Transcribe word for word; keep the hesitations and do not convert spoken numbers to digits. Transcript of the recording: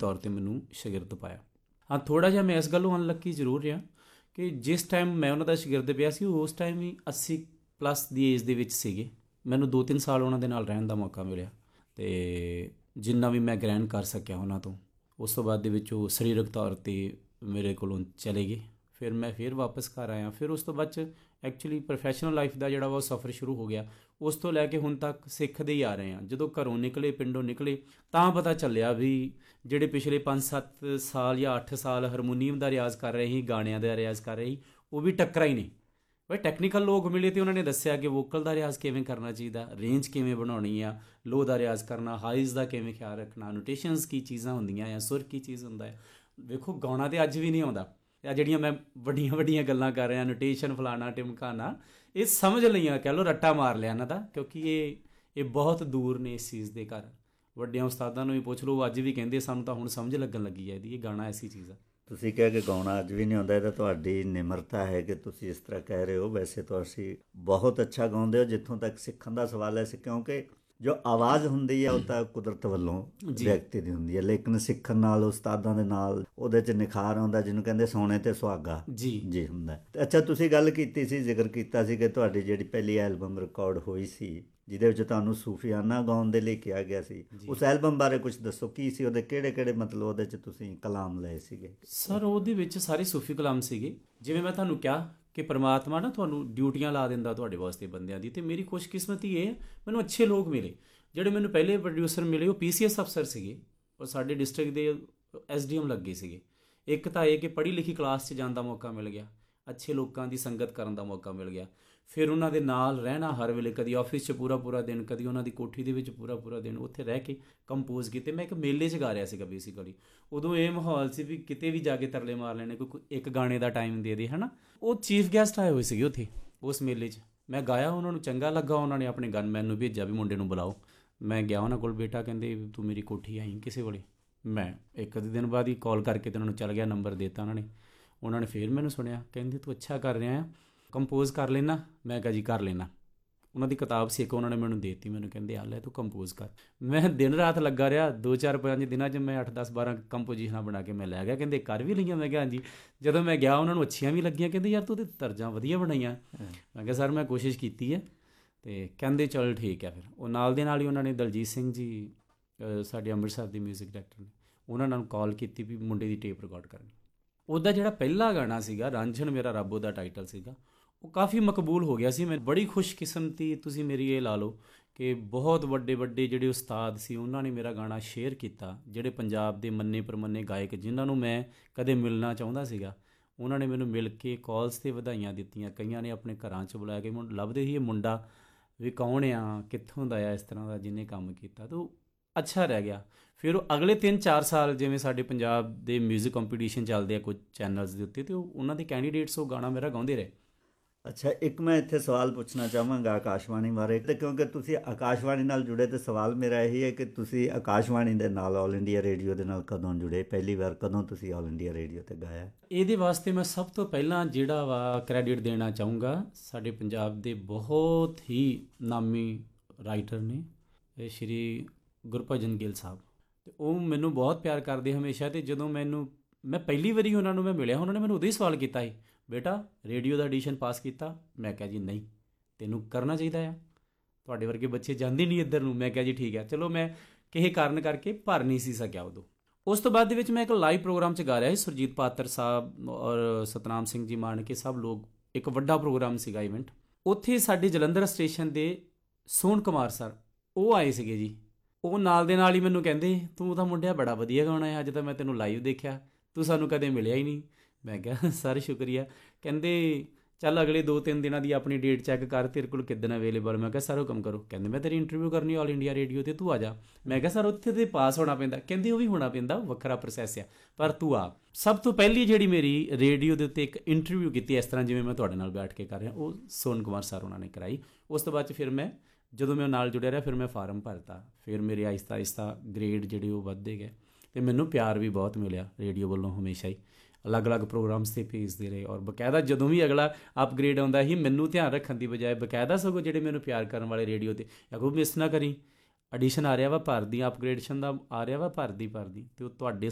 ਤੌਰ 'ਤੇ ਮੈਨੂੰ ਸ਼ਾਗਿਰਦ ਪਾਇਆ। ਹਾਂ, ਥੋੜ੍ਹਾ ਜਿਹਾ ਮੈਂ ਇਸ ਗੱਲੋਂ ਅਨਲੱਕੀ ਜ਼ਰੂਰ ਰਿਹਾ ਕਿ ਜਿਸ ਟਾਈਮ ਮੈਂ ਉਹਨਾਂ ਦਾ ਸ਼ਾਗਿਰਦ ਪਿਆ ਸੀ ਉਸ ਟਾਈਮ ਹੀ ਅੱਸੀ ਪਲੱਸ ਦੀ ਏਜ ਦੇ ਵਿੱਚ ਸੀਗੇ। ਮੈਨੂੰ ਦੋ ਤਿੰਨ ਸਾਲ ਉਹਨਾਂ ਦੇ ਨਾਲ ਰਹਿਣ ਦਾ ਮੌਕਾ ਮਿਲਿਆ ਅਤੇ ਜਿੰਨਾ ਵੀ ਮੈਂ ਗ੍ਰਹਿਣ ਕਰ ਸਕਿਆ ਉਹਨਾਂ ਤੋਂ। ਉਸ ਤੋਂ ਬਾਅਦ ਦੇ ਵਿੱਚ ਉਹ ਸਰੀਰਕ ਤੌਰ 'ਤੇ ਮੇਰੇ ਕੋਲੋਂ ਚਲੇ ਗਏ। ਫਿਰ ਮੈਂ ਫਿਰ ਵਾਪਸ ਘਰ ਆਇਆ। ਫਿਰ ਉਸ ਤੋਂ ਬਾਅਦ 'ਚ ਐਕਚੁਅਲੀ ਪ੍ਰੋਫੈਸ਼ਨਲ ਲਾਈਫ ਦਾ ਜਿਹੜਾ ਵਾ ਉਹ ਸਫ਼ਰ ਸ਼ੁਰੂ ਹੋ ਗਿਆ। ਉਸ ਤੋਂ ਲੈ ਕੇ ਹੁਣ ਤੱਕ ਸਿੱਖਦੇ ਹੀ ਆ ਰਹੇ ਹਾਂ। ਜਦੋਂ ਘਰੋਂ ਨਿਕਲੇ, ਪਿੰਡੋਂ ਨਿਕਲੇ, ਤਾਂ ਪਤਾ ਚੱਲਿਆ ਵੀ ਜਿਹੜੇ ਪਿਛਲੇ ਪੰਜ ਸੱਤ ਸਾਲ ਜਾਂ ਅੱਠ ਸਾਲ ਹਾਰਮੋਨੀਅਮ ਦਾ ਰਿਆਜ਼ ਕਰ ਰਹੇ ਸੀ, ਗਾਣਿਆਂ ਦਾ ਰਿਆਜ਼ ਕਰ ਰਹੇ ਸੀ, ਉਹ ਵੀ ਟੱਕਰਾ ਹੀ ਨਹੀਂ। ਬਈ ਟੈਕਨੀਕਲ ਲੋਕ ਮਿਲੇ ਅਤੇ ਉਹਨਾਂ ਨੇ ਦੱਸਿਆ ਕਿ ਵੋਕਲ ਦਾ ਰਿਆਜ਼ ਕਿਵੇਂ ਕਰਨਾ ਚਾਹੀਦਾ, ਰੇਂਜ ਕਿਵੇਂ ਬਣਾਉਣੀ ਆ, ਲੋ ਦਾ ਰਿਆਜ਼ ਕਰਨਾ, ਹਾਈਜ਼ ਦਾ ਕਿਵੇਂ ਖਿਆਲ ਰੱਖਣਾ, ਨੋਟੇਸ਼ਨਸ ਕੀ ਚੀਜ਼ਾਂ ਹੁੰਦੀਆਂ ਆ, ਸੁਰ ਕੀ ਚੀਜ਼ ਹੁੰਦਾ ਹੈ। ਵੇਖੋ ਗਾਉਣਾ ਤਾਂ ਅੱਜ ਵੀ ਨਹੀਂ ਆਉਂਦਾ। ਆ ਜਿਹੜੀਆਂ ਮੈਂ ਵੱਡੀਆਂ ਵੱਡੀਆਂ ਗੱਲਾਂ ਕਰ ਰਿਹਾ, ਨੋਟੇਸ਼ਨ ਫਲਾਣਾ ਟਿਮਕਾਣਾ, ਇਹ ਸਮਝ ਲਈਆਂ, ਕਹਿ ਲਓ ਰੱਟਾ ਮਾਰ ਲਿਆ ਇਹਨਾਂ ਦਾ, ਕਿਉਂਕਿ ਇਹ ਇਹ ਬਹੁਤ ਦੂਰ ਨੇ ਇਸ ਚੀਜ਼ ਦੇ ਘਰ। ਵੱਡਿਆਂ ਉਸਤਾਦਾਂ ਨੂੰ ਵੀ ਪੁੱਛ ਲਓ, ਅੱਜ ਵੀ ਕਹਿੰਦੇ ਸਾਨੂੰ ਤਾਂ ਹੁਣ ਸਮਝ ਲੱਗਣ ਲੱਗੀ ਹੈ ਇਹਦੀ, ਇਹ ਗਾਣਾ ਐਸੀ ਚੀਜ਼ ਆ। ਤੁਸੀਂ ਕਿਹਾ ਕਿ ਗਾਉਣਾ ਅੱਜ ਵੀ ਨਹੀਂ ਆਉਂਦਾ, ਇਹ ਤਾਂ ਤੁਹਾਡੀ ਨਿਮਰਤਾ ਹੈ ਕਿ ਤੁਸੀਂ ਇਸ ਤਰ੍ਹਾਂ ਕਹਿ ਰਹੇ ਹੋ। ਵੈਸੇ ਤੁਸੀਂ ਬਹੁਤ ਅੱਛਾ ਗਾਉਂਦੇ ਹੋ। ਜਿੱਥੋਂ ਤੱਕ ਸਿੱਖਣ ਦਾ ਸਵਾਲ ਹੈ, ਕਿਉਂਕਿ ਜੋ ਆਵਾਜ਼ ਹੁੰਦੀ ਹੈ ਉਹ ਤਾਂ ਕੁਦਰਤ ਵੱਲੋਂ ਵਿਅਕਤੀ ਦੀ ਹੁੰਦੀ ਹੈ, ਲੇਕਿਨ ਸਿੱਖਣ ਨਾਲ, ਉਸਤਾਦਾਂ ਦੇ ਨਾਲ ਉਹਦੇ 'ਚ ਨਿਖਾਰ ਆਉਂਦਾ, ਜਿਹਨੂੰ ਕਹਿੰਦੇ ਸੋਨੇ 'ਤੇ ਸੁਹਾਗਾ ਜੀ ਜੀ ਹੁੰਦਾ। ਅੱਛਾ, ਤੁਸੀਂ ਗੱਲ ਕੀਤੀ ਸੀ, ਜ਼ਿਕਰ ਕੀਤਾ ਸੀ ਕਿ ਤੁਹਾਡੀ ਜਿਹੜੀ ਪਹਿਲੀ ਐਲਬਮ ਰਿਕਾਰਡ ਹੋਈ ਸੀ ਜਿਹਦੇ ਵਿੱਚ ਤੁਹਾਨੂੰ ਸੂਫੀਆਨਾ ਗਾਉਣ ਦੇ ਲਈ ਕਿਹਾ ਗਿਆ ਸੀ, ਉਸ ਐਲਬਮ ਬਾਰੇ ਕੁਝ ਦੱਸੋ। ਕੀ ਸੀ ਉਹਦੇ, ਕਿਹੜੇ ਕਿਹੜੇ ਮਤਲਬ ਉਹਦੇ 'ਚ ਤੁਸੀਂ ਕਲਾਮ ਲਏ ਸੀਗੇ? ਸਰ, ਉਹਦੇ ਵਿੱਚ ਸਾਰੇ ਸੂਫੀ ਕਲਾਮ ਸੀਗੇ। ਜਿਵੇਂ ਮੈਂ ਤੁਹਾਨੂੰ ਕਿਹਾ ਕਿ ਪਰਮਾਤਮਾ ਨਾ ਤੁਹਾਨੂੰ ਡਿਊਟੀਆਂ ਲਾ ਦਿੰਦਾ ਤੁਹਾਡੇ ਵਾਸਤੇ ਬੰਦਿਆਂ ਦੀ, ਅਤੇ ਮੇਰੀ ਖੁਸ਼ਕਿਸਮਤੀ ਇਹ ਮੈਨੂੰ ਅੱਛੇ ਲੋਕ ਮਿਲੇ। ਜਿਹੜੇ ਮੈਨੂੰ ਪਹਿਲੇ ਪ੍ਰੋਡਿਊਸਰ ਮਿਲੇ ਉਹ ਪੀ ਸੀ ਐਸ ਅਫਸਰ ਸੀਗੇ, ਔਰ ਸਾਡੇ ਡਿਸਟ੍ਰਿਕਟ ਦੇ ਐਸ ਡੀ ਐਮ ਲੱਗੇ ਸੀਗੇ। ਇੱਕ ਤਾਂ ਇਹ ਕਿ ਪੜ੍ਹੀ ਲਿਖੀ ਕਲਾਸ 'ਚ ਜਾਣ ਦਾ ਮੌਕਾ ਮਿਲ ਗਿਆ, ਅੱਛੇ ਲੋਕਾਂ ਦੀ ਸੰਗਤ ਕਰਨ ਦਾ ਮੌਕਾ ਮਿਲ ਗਿਆ। ਫਿਰ ਉਹਨਾਂ ਦੇ ਨਾਲ ਰਹਿਣਾ ਹਰ ਵੇਲੇ, ਕਦੀ ਆਫਿਸ 'ਚ ਪੂਰਾ ਪੂਰਾ ਦਿਨ, ਕਦੀ ਉਹਨਾਂ ਦੀ ਕੋਠੀ ਦੇ ਵਿੱਚ ਪੂਰਾ ਪੂਰਾ ਦਿਨ ਉੱਥੇ ਰਹਿ ਕੇ ਕੰਪੋਜ਼ ਕੀਤੇ। ਮੈਂ ਇੱਕ ਮੇਲੇ 'ਚ ਗਾ ਰਿਹਾ ਸੀਗਾ ਬੇਸਿਕਲੀ। ਉਦੋਂ ਇਹ ਮਾਹੌਲ ਸੀ ਵੀ ਕਿਤੇ ਵੀ ਜਾ ਕੇ ਤਰਲੇ ਮਾਰ ਲੈਣੇ, ਕੋਈ ਇੱਕ ਗਾਣੇ ਦਾ ਟਾਈਮ ਦੇ ਦੇ, ਹੈ ਨਾ। ਉਹ ਚੀਫ ਗੈਸਟ ਆਏ ਹੋਏ ਸੀਗੇ ਉੱਥੇ ਉਸ ਮੇਲੇ 'ਚ। ਮੈਂ ਗਾਇਆ, ਉਹਨਾਂ ਨੂੰ ਚੰਗਾ ਲੱਗਾ, ਉਹਨਾਂ ਨੇ ਆਪਣੇ ਗਨਮੈਨ ਨੂੰ ਭੇਜਿਆ ਵੀ ਮੁੰਡੇ ਨੂੰ ਬੁਲਾਓ। ਮੈਂ ਗਿਆ ਉਹਨਾਂ ਕੋਲ, ਬੇਟਾ ਕਹਿੰਦੇ ਤੂੰ ਮੇਰੀ ਕੋਠੀ ਆਈ ਕਿਸੇ ਵੇਲੇ। ਮੈਂ ਇੱਕ ਅੱਧੇ ਦਿਨ ਬਾਅਦ ਹੀ ਕਾਲ ਕਰਕੇ ਤੇ ਉਹਨਾਂ ਨੂੰ ਚੱਲ ਗਿਆ, ਨੰਬਰ ਦੇ ਦਿੱਤਾ ਉਹਨਾਂ ਨੇ। ਉਹਨਾਂ ਨੇ ਫਿਰ ਮੈਨੂੰ ਸੁਣਿਆ, ਕਹਿੰਦੇ ਤੂੰ ਅੱਛਾ ਕਰ ਰਿਹਾ ਆ, ਕੰਪੋਜ਼ ਕਰ ਲੈਣਾ। ਮੈਂ ਕਿਹਾ ਜੀ ਕਰ ਲੈਣਾ। ਉਹਨਾਂ ਦੀ ਕਿਤਾਬ ਸੀ ਇੱਕ, ਉਹਨਾਂ ਨੇ ਮੈਨੂੰ ਦੇ ਦਿੱਤੀ, ਮੈਨੂੰ ਕਹਿੰਦੇ ਆ ਲੈ ਤੂੰ ਕੰਪੋਜ਼ ਕਰ। ਮੈਂ ਦਿਨ ਰਾਤ ਲੱਗਾ ਰਿਹਾ। ਦੋ ਚਾਰ ਪੰਜ ਦਿਨਾਂ 'ਚ ਮੈਂ ਅੱਠ ਦਸ ਬਾਰਾਂ ਕੰਪੋਜੀਸ਼ਨਾਂ ਬਣਾ ਕੇ ਮੈਂ ਲੈ ਗਿਆ। ਕਹਿੰਦੇ ਕਰ ਵੀ ਲਈਆਂ? ਮੈਂ ਕਿਹਾ ਹਾਂਜੀ। ਜਦੋਂ ਮੈਂ ਗਿਆ ਉਹਨਾਂ ਨੂੰ ਅੱਛੀਆਂ ਵੀ ਲੱਗੀਆਂ। ਕਹਿੰਦੇ ਯਾਰ ਤੂੰ ਤਾਂ ਤਰਜ਼ਾਂ ਵਧੀਆ ਬਣਾਈਆਂ। ਮੈਂ ਕਿਹਾ ਸਰ ਮੈਂ ਕੋਸ਼ਿਸ਼ ਕੀਤੀ ਹੈ। ਅਤੇ ਕਹਿੰਦੇ ਚੱਲ ਠੀਕ ਹੈ। ਫਿਰ ਉਹ ਨਾਲ ਦੇ ਨਾਲ ਹੀ ਉਹਨਾਂ ਨੇ ਦਲਜੀਤ ਸਿੰਘ ਜੀ ਸਾਡੇ ਅੰਮ੍ਰਿਤਸਰ ਦੇ ਮਿਊਜ਼ਿਕ ਡਾਇਰੈਕਟਰ ਨੇ, ਉਹਨਾਂ ਨਾਲ ਕਾਲ ਕੀਤੀ ਵੀ ਮੁੰਡੇ ਦੀ ਟੇਪ ਰਿਕਾਰਡ ਕਰਨੀ। ਉਹਦਾ ਜਿਹੜਾ ਪਹਿਲਾ ਗਾਣਾ ਸੀਗਾ ਰਾਂਝਣ ਮੇਰਾ ਰੱਬ ਉਹਦਾ ਟਾਈਟਲ ਸੀਗਾ, ਉਹ ਕਾਫੀ ਮਕਬੂਲ ਹੋ ਗਿਆ ਸੀ। ਮੈਂ ਬੜੀ ਖੁਸ਼ਕਿਸਮਤੀ ਤੁਸੀਂ ਮੇਰੀ ਇਹ ਲਾ ਲਓ ਕਿ ਬਹੁਤ ਵੱਡੇ ਵੱਡੇ ਜਿਹੜੇ ਉਸਤਾਦ ਸੀ ਉਹਨਾਂ ਨੇ ਮੇਰਾ ਗਾਣਾ ਸ਼ੇਅਰ ਕੀਤਾ। ਜਿਹੜੇ ਪੰਜਾਬ ਦੇ ਮੰਨੇ ਪ੍ਰਮੰਨੇ ਗਾਇਕ ਜਿਨ੍ਹਾਂ ਨੂੰ ਮੈਂ ਕਦੇ ਮਿਲਣਾ ਚਾਹੁੰਦਾ ਸੀਗਾ, ਉਹਨਾਂ ਨੇ ਮੈਨੂੰ ਮਿਲ ਕੇ ਕਾਲਸ 'ਤੇ ਵਧਾਈਆਂ ਦਿੱਤੀਆਂ। ਕਈਆਂ ਨੇ ਆਪਣੇ ਘਰਾਂ 'ਚ ਬੁਲਾਇਆ ਕੇ ਲੱਭਦੇ ਸੀ ਇਹ ਮੁੰਡਾ ਵੀ ਕੌਣ ਆ, ਕਿੱਥੋਂ ਦਾ ਆ, ਇਸ ਤਰ੍ਹਾਂ ਦਾ ਜਿਹਨੇ ਕੰਮ ਕੀਤਾ। ਤਾਂ ਉਹ ਅੱਛਾ ਰਹਿ ਗਿਆ। ਫਿਰ ਉਹ ਅਗਲੇ ਤਿੰਨ ਚਾਰ ਸਾਲ ਜਿਵੇਂ ਸਾਡੇ ਪੰਜਾਬ ਦੇ ਮਿਊਜ਼ਿਕ ਕੰਪੀਟੀਸ਼ਨ ਚੱਲਦੇ ਆ ਕੁਝ ਚੈਨਲਸ ਦੇ ਉੱਤੇ, ਅਤੇ ਉਹ ਉਹਨਾਂ ਦੇ ਕੈਂਡੀਡੇਟਸ ਉਹ ਗਾਣਾ ਮੇਰਾ ਗਾਉਂਦੇ ਰਹੇ। ਅੱਛਾ, ਇੱਕ ਮੈਂ ਇੱਥੇ ਸਵਾਲ ਪੁੱਛਣਾ ਚਾਹਾਂਗਾ ਆਕਾਸ਼ਵਾਣੀ ਬਾਰੇ, ਅਤੇ ਕਿਉਂਕਿ ਤੁਸੀਂ ਆਕਾਸ਼ਵਾਣੀ ਨਾਲ ਜੁੜੇ, ਅਤੇ ਸਵਾਲ ਮੇਰਾ ਇਹੀ ਹੈ ਕਿ ਤੁਸੀਂ ਆਕਾਸ਼ਵਾਣੀ ਦੇ ਨਾਲ ਆਲ ਇੰਡੀਆ ਰੇਡੀਓ ਦੇ ਨਾਲ ਕਦੋਂ ਜੁੜੇ? ਪਹਿਲੀ ਵਾਰ ਕਦੋਂ ਤੁਸੀਂ ਆਲ ਇੰਡੀਆ ਰੇਡੀਓ 'ਤੇ ਗਾਇਆ? ਇਹਦੇ ਵਾਸਤੇ ਮੈਂ ਸਭ ਤੋਂ ਪਹਿਲਾਂ ਜਿਹੜਾ ਵਾ ਕ੍ਰੈਡਿਟ ਦੇਣਾ ਚਾਹੂੰਗਾ ਸਾਡੇ ਪੰਜਾਬ ਦੇ ਬਹੁਤ ਹੀ ਨਾਮੀ ਰਾਈਟਰ ਨੇ, ਇਹ ਸ਼੍ਰੀ ਗੁਰਭਜਨ ਗਿੱਲ ਸਾਹਿਬ। ਅਤੇ ਉਹ ਮੈਨੂੰ ਬਹੁਤ ਪਿਆਰ ਕਰਦੇ ਹਮੇਸ਼ਾ। ਅਤੇ ਜਦੋਂ ਮੈਨੂੰ ਮੈਂ ਪਹਿਲੀ ਵਾਰੀ ਉਹਨਾਂ ਨੂੰ ਮੈਂ ਮਿਲਿਆ, ਉਹਨਾਂ ਨੇ ਮੈਨੂੰ ਉਦੋਂ ਹੀ ਸਵਾਲ ਕੀਤਾ ਸੀ, ਬੇਟਾ ਰੇਡੀਓ ਦਾ ਆਡੀਸ਼ਨ ਪਾਸ ਕੀਤਾ? ਮੈਂ ਕਿਹਾ ਜੀ ਨਹੀਂ, ਤੈਨੂੰ ਕਰਨਾ ਚਾਹੀਦਾ ਆ, ਤੁਹਾਡੇ ਵਰਗੇ ਬੱਚੇ ਜਾਂਦੇ ਨਹੀਂ ਇੱਧਰ ਨੂੰ। ਮੈਂ ਕਿਹਾ ਜੀ ਠੀਕ ਹੈ। ਚਲੋ ਮੈਂ ਕਿਸੇ ਕਾਰਨ ਕਰਕੇ ਭਰ ਨਹੀਂ ਸੀ ਸਕਿਆ ਉਦੋਂ। ਉਸ ਤੋਂ ਬਾਅਦ ਦੇ ਵਿੱਚ ਮੈਂ ਇੱਕ ਲਾਈਵ ਪ੍ਰੋਗਰਾਮ 'ਚ ਗਾ ਰਿਹਾ ਸੀ, ਸੁਰਜੀਤ ਪਾਤਰ ਸਾਹਿਬ ਔਰ ਸਤਨਾਮ ਸਿੰਘ ਜੀ ਮਾਣਕੇ ਸਭ ਲੋਕ, ਇੱਕ ਵੱਡਾ ਪ੍ਰੋਗਰਾਮ ਸੀਗਾ ਇਵੈਂਟ। ਉੱਥੇ ਸਾਡੇ ਜਲੰਧਰ ਸਟੇਸ਼ਨ ਦੇ ਸੋਹਣ ਕੁਮਾਰ ਸਰ ਉਹ ਆਏ ਸੀਗੇ ਜੀ। ਉਹ ਨਾਲ ਦੇ ਨਾਲ ਹੀ ਮੈਨੂੰ ਕਹਿੰਦੇ ਤੂੰ ਤਾਂ ਮੁੰਡਿਆ ਬੜਾ ਵਧੀਆ ਗਾਉਣਾ ਹੈ, ਅੱਜ ਤਾਂ ਮੈਂ ਤੈਨੂੰ ਲਾਈਵ ਦੇਖਿਆ, ਤੂੰ ਸਾਨੂੰ ਕਦੇ ਮਿਲਿਆ ਹੀ ਨਹੀਂ। ਮੈਂ ਕਿਹਾ ਸਰ ਸ਼ੁਕਰੀਆ। ਕਹਿੰਦੇ ਚੱਲ ਅਗਲੇ ਦੋ ਤਿੰਨ ਦਿਨਾਂ ਦੀ ਆਪਣੀ ਡੇਟ ਚੈੱਕ ਕਰ, ਤੇਰੇ ਕੋਲ ਕਿੱਦਣ ਅਵੇਲੇਬਲ? ਮੈਂ ਕਿਹਾ ਸਰ ਹੁਕਮ ਕਰੋ। ਕਹਿੰਦੇ ਮੈਂ ਤੇਰੀ ਇੰਟਰਵਿਊ ਕਰਨੀ ਆਲ ਇੰਡੀਆ ਰੇਡੀਓ 'ਤੇ, ਤੂੰ ਆ ਜਾ। ਮੈਂ ਕਿਹਾ ਸਰ ਉੱਥੇ ਤਾਂ ਪਾਸ ਹੋਣਾ ਪੈਂਦਾ। ਕਹਿੰਦੇ ਉਹ ਵੀ ਹੋਣਾ ਪੈਂਦਾ, ਵੱਖਰਾ ਪ੍ਰੋਸੈਸ ਆ, ਪਰ ਤੂੰ ਆ। ਸਭ ਤੋਂ ਪਹਿਲੀ ਜਿਹੜੀ ਮੇਰੀ ਰੇਡੀਓ ਦੇ ਉੱਤੇ ਇੱਕ ਇੰਟਰਵਿਊ ਕੀਤੀ ਇਸ ਤਰ੍ਹਾਂ ਜਿਵੇਂ ਮੈਂ ਤੁਹਾਡੇ ਨਾਲ ਬੈਠ ਕੇ ਕਰ ਰਿਹਾ, ਉਹ ਸੋਹਣ ਕੁਮਾਰ ਸਰ ਉਹਨਾਂ ਨੇ ਕਰਾਈ। ਉਸ ਤੋਂ ਬਾਅਦ 'ਚ ਫਿਰ ਮੈਂ ਜਦੋਂ ਮੈਂ ਨਾਲ ਜੁੜਿਆ ਰਿਹਾ, ਫਿਰ ਮੈਂ ਫਾਰਮ ਭਰਤਾ। ਫਿਰ ਮੇਰੇ ਆਹਿਸਤਾ ਆਹਿਸਤਾ ਗ੍ਰੇਡ ਜਿਹੜੇ ਉਹ ਵੱਧਦੇ ਗਏ, ਅਤੇ ਮੈਨੂੰ ਪਿਆਰ ਵੀ ਬਹੁਤ ਮਿਲਿਆ ਰੇਡੀਓ ਵੱਲੋਂ ਹਮੇਸ਼ਾ ਹੀ। ਅਲੱਗ ਅਲੱਗ ਪ੍ਰੋਗਰਾਮਸ 'ਤੇ ਭੇਜਦੇ ਰਹੇ, ਔਰ ਬਕਾਇਦਾ ਜਦੋਂ ਵੀ ਅਗਲਾ ਅਪਗ੍ਰੇਡ ਆਉਂਦਾ ਸੀ ਮੈਨੂੰ ਧਿਆਨ ਰੱਖਣ ਦੀ ਬਜਾਏ ਬਕਾਇਦਾ ਸਗੋਂ ਜਿਹੜੇ ਮੈਨੂੰ ਪਿਆਰ ਕਰਨ ਵਾਲੇ ਰੇਡੀਓ 'ਤੇ ਅਗੋ ਮਿਸ ਨਾ ਕਰੀ, ਐਡੀਸ਼ਨ ਆ ਰਿਹਾ ਵਾ ਭਰਦੀ, ਅਪਗ੍ਰੇਡਸ਼ਨ ਦਾ ਆ ਰਿਹਾ ਵਾ ਭਰਦੀ ਭਰਦੀ, ਅਤੇ ਉਹ ਤੁਹਾਡੇ